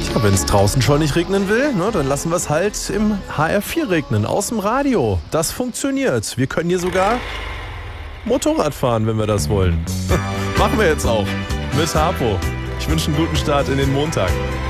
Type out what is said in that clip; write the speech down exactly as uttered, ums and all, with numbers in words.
Ja, wenn es draußen schon nicht regnen will, ne, dann lassen wir es halt im H R vier regnen, aus dem Radio. Das funktioniert. Wir können hier sogar Motorrad fahren, wenn wir das wollen. Machen wir jetzt auch mit Harpo. Ich wünsche einen guten Start in den Montag.